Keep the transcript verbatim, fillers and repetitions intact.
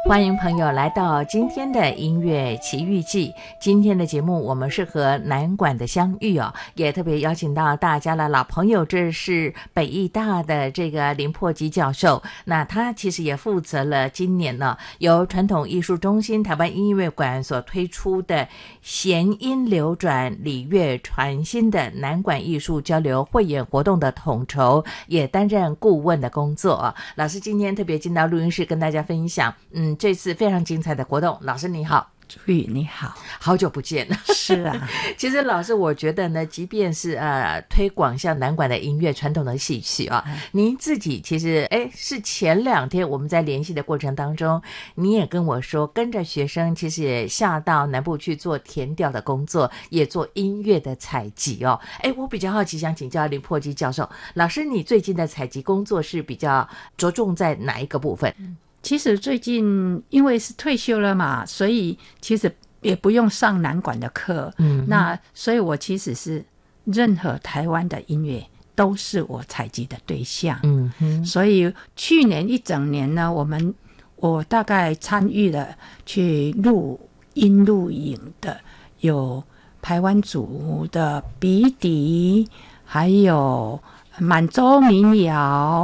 欢迎朋友来到今天的音乐奇遇记。今天的节目我们是和南管的相遇哦，也特别邀请到大家的老朋友，这是北艺大的这个林珀基教授。那他其实也负责了今年呢由传统艺术中心台湾音乐馆所推出的弦音流转礼乐传新的南管艺术交流汇演活动的统筹，也担任顾问的工作哦。老师今天特别进到录音室跟大家分享嗯，这次非常精彩的活动。老师你好。 朱玉你好， 好久不见。 是啊， 其实老师我觉得呢，即便是呃推广像南管的音乐传统的戏曲啊，嗯、您自己其实哎是前两天我们在联系的过程当中，你也跟我说跟着学生其实也下到南部去做田调的工作，也做音乐的采集哦。哎，我比较好奇，想请教林珀基教授，老师你最近的采集工作是比较着重在哪一个部分？嗯， 其实最近因为是退休了嘛，所以其实也不用上南管的课，嗯，那所以我其实是任何台湾的音乐都是我采集的对象，嗯哼，所以去年一整年呢，我们我大概参与了去录音录影的有排湾族的鼻笛，还有满洲民谣。